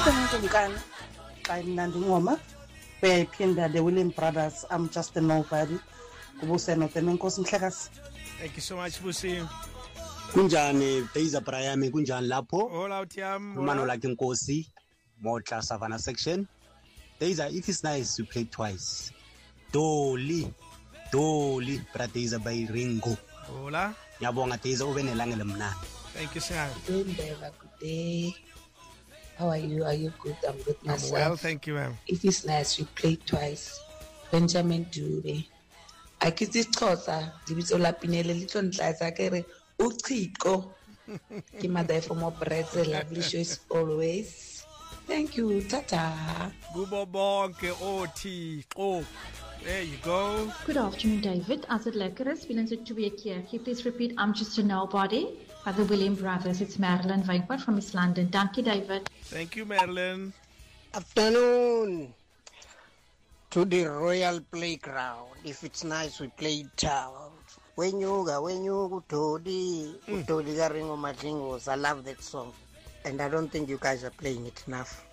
Kumkani, I'm Nandi Ngoma. Pinda the William Brothers. I'm just a nobody. Kubuseno temenkosi Mhlekazi. Thank you so much, Busi. Kunjani Teiza Brayami kunjani lapho? Hola Utiam. Mano like Nkosi, Motla Savannah section. Teiza, if it's nice you play twice. Doli, bra Teiza by Ringo. Hola. Yabonga Teiza ube nelangele mnandi. Thank you, sir. Good day. How are you? Are you good? I'm good myself. I'm well, thank you, ma'am. If it's nice, we play twice. Benjamin Dube. Akithi Xhosa, dibitso la Pinele litlo ntlaza kere uChiko. Ke mother from Obreze, lovely show as always. Thank you. Tata. Kubo bonke oThixo. There you go. Good afternoon, David. As it lekker is, feeling so to be here. Can you please repeat, I'm just a nobody? By the William Brothers. It's Marilyn Wynkwart from East London. Thank you, David. Thank you, Marilyn. Afternoon to the Royal Playground. If it's nice, we play town. When you Todi Garingo Matlingos. I love that song. And I don't think you guys are playing it enough.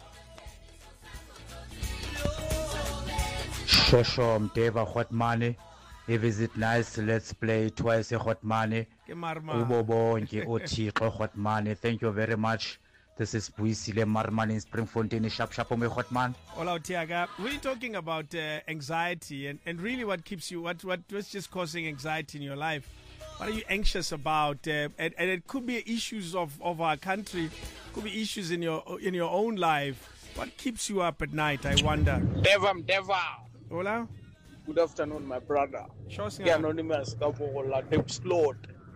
Shosho Mteva Hot Money. If is it nice, let's play twice a Hot Money. Ubo bonke oThixo Hot Money. Thank you very much. This is Buisile Marman in Springfontein, Sharp Hot Man. Hola Utiaga. We're talking about anxiety and really what keeps you, what's just causing anxiety in your life. What are you anxious about? And it could be issues of our country, could be issues in your own life. What keeps you up at night, I wonder? Deva. Hola. Good afternoon, my brother. Anonymous, Slot.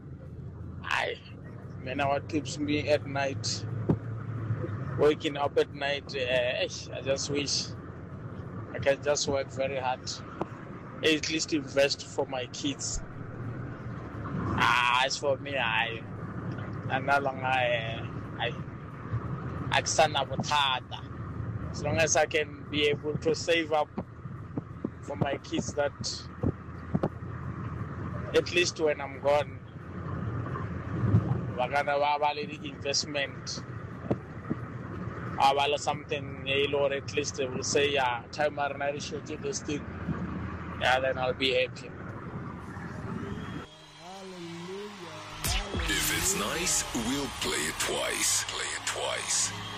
What keeps me at night? Waking up at night, I just wish I can just work very hard. At least invest for my kids. As for me, I no longer as long as I can be able to save up for my kids, that at least when I'm gone, we're gonna have a little investment. Or something, or at least they will say, yeah, time I should do this thing. Yeah, then I'll be happy. If it's nice, we'll play it twice.